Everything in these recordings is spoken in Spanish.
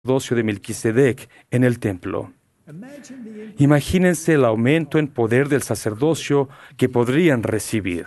sacerdocio de Melquisedec en el templo. Imagínense el aumento en poder del sacerdocio que podrían recibir.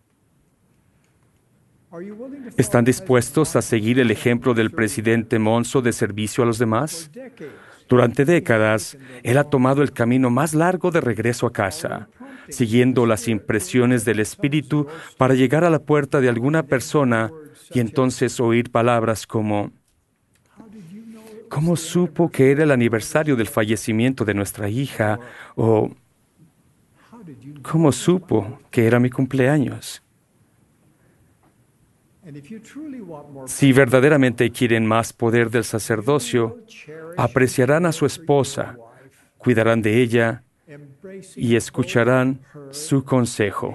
¿Están dispuestos a seguir el ejemplo del presidente Monzo de servicio a los demás? Durante décadas, él ha tomado el camino más largo de regreso a casa, siguiendo las impresiones del Espíritu para llegar a la puerta de alguna persona y entonces oír palabras como: ¿cómo supo que era el aniversario del fallecimiento de nuestra hija? O ¿cómo supo que era mi cumpleaños? Si verdaderamente quieren más poder del sacerdocio, apreciarán a su esposa, cuidarán de ella y escucharán su consejo.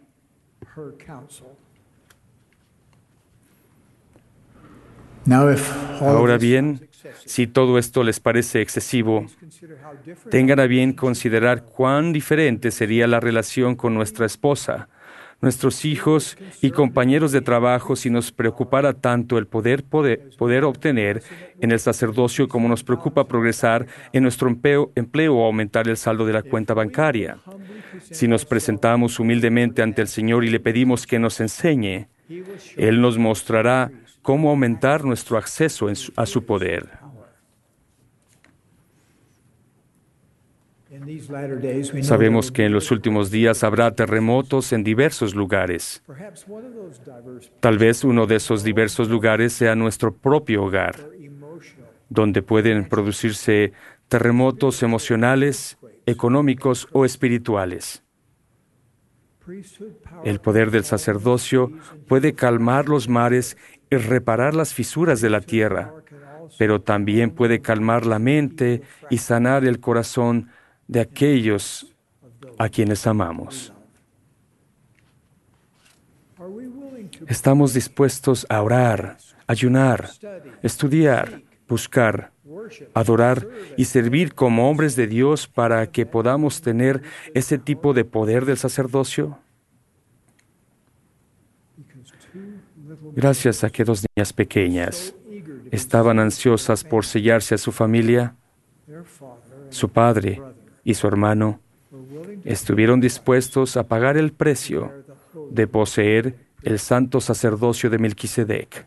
Ahora bien, si todo esto les parece excesivo, tengan a bien considerar cuán diferente sería la relación con nuestra esposa, nuestros hijos y compañeros de trabajo si nos preocupara tanto el poder obtener en el sacerdocio como nos preocupa progresar en nuestro empleo o aumentar el saldo de la cuenta bancaria. Si nos presentamos humildemente ante el Señor y le pedimos que nos enseñe, Él nos mostrará cómo aumentar nuestro acceso a su poder. Sabemos que en los últimos días habrá terremotos en diversos lugares. Tal vez uno de esos diversos lugares sea nuestro propio hogar, donde pueden producirse terremotos emocionales, económicos o espirituales. El poder del sacerdocio puede calmar los mares y reparar las fisuras de la tierra, pero también puede calmar la mente y sanar el corazón de aquellos a quienes amamos. ¿Estamos dispuestos a orar, ayunar, estudiar, buscar, adorar y servir como hombres de Dios para que podamos tener ese tipo de poder del sacerdocio? Gracias a que dos niñas pequeñas estaban ansiosas por sellarse a su familia, su padre y su hermano estuvieron dispuestos a pagar el precio de poseer el santo sacerdocio de Melquisedec.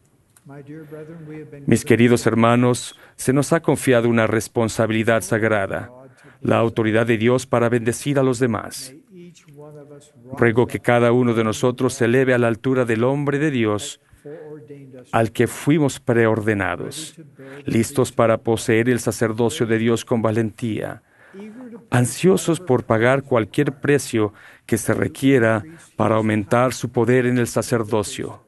Mis queridos hermanos, se nos ha confiado una responsabilidad sagrada, la autoridad de Dios para bendecir a los demás. Ruego que cada uno de nosotros se eleve a la altura del hombre de Dios al que fuimos preordenados, listos para poseer el sacerdocio de Dios con valentía, ansiosos por pagar cualquier precio que se requiera para aumentar su poder en el sacerdocio.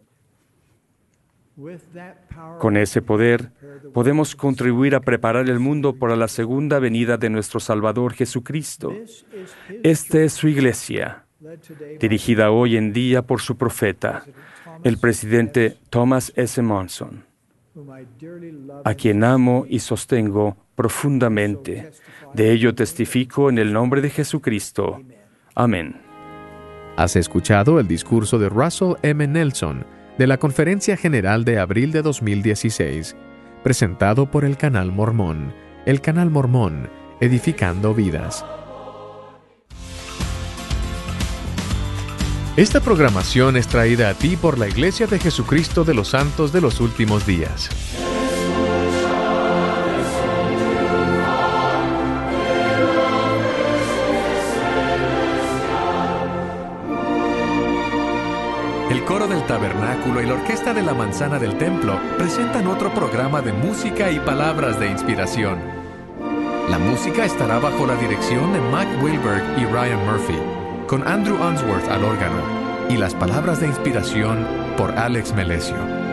Con ese poder, podemos contribuir a preparar el mundo para la segunda venida de nuestro Salvador Jesucristo. Esta es su iglesia, dirigida hoy en día por su profeta, el presidente Thomas S. Monson, a quien amo y sostengo profundamente. De ello testifico en el nombre de Jesucristo. Amén. Has escuchado el discurso de Russell M. Nelson de la Conferencia General de abril de 2016, presentado por el Canal Mormón, edificando vidas. Esta programación es traída a ti por la Iglesia de Jesucristo de los Santos de los Últimos Días. El coro del tabernáculo y la orquesta de la manzana del templo presentan otro programa de música y palabras de inspiración. La música estará bajo la dirección de Mac Wilberg y Ryan Murphy, con Andrew Unsworth al órgano, y las palabras de inspiración por Alex Melesio.